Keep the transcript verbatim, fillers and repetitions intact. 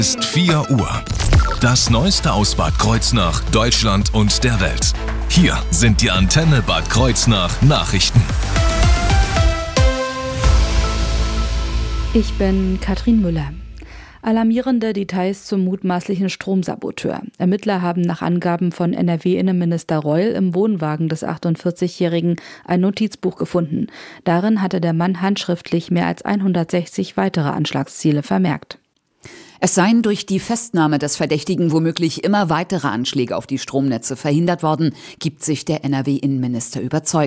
Ist vier Uhr. Das Neueste aus Bad Kreuznach, Deutschland und der Welt. Hier sind die Antenne Bad Kreuznach Nachrichten. Ich bin Katrin Müller. Alarmierende Details zum mutmaßlichen Stromsaboteur. Ermittler haben nach Angaben von N R W-Innenminister Reul im Wohnwagen des achtundvierzigjährigen ein Notizbuch gefunden. Darin hatte der Mann handschriftlich mehr als hundertsechzig weitere Anschlagsziele vermerkt. Es seien durch die Festnahme des Verdächtigen womöglich immer weitere Anschläge auf die Stromnetze verhindert worden, gibt sich der N R W-Innenminister überzeugt.